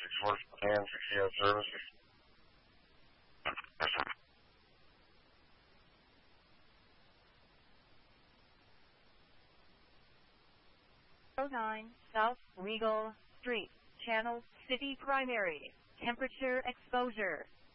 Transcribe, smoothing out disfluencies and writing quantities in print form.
and 60 service. 09 South Regal Street, Channel City Primary, temperature exposure